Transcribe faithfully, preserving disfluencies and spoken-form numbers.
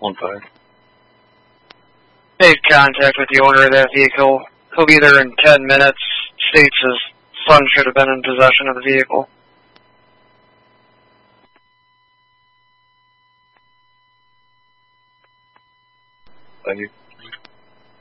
one five. Made contact with the owner of that vehicle. He'll be there in ten minutes. States his son should have been in possession of the vehicle. Thank you.